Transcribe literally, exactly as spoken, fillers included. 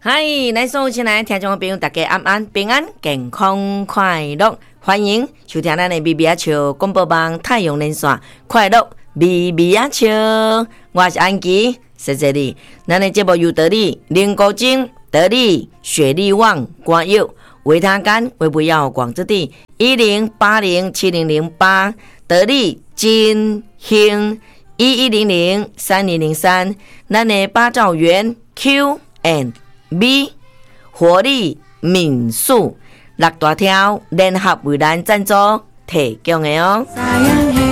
嗨，来所有亲爱的听众朋友，大家安安平安健康快乐，欢迎收听咱的咪咪啊笑广播网太阳连线快乐咪咪啊笑，我是安琪，谢谢你。咱的节目由得力灵高精、得力雪力旺、光佑、维他干、维不药广之地一零八零七零零八，得力金兴一一零零三零零三，咱的八兆元 Q and B 活力民宿六大条联合为咱赞助提供的哦。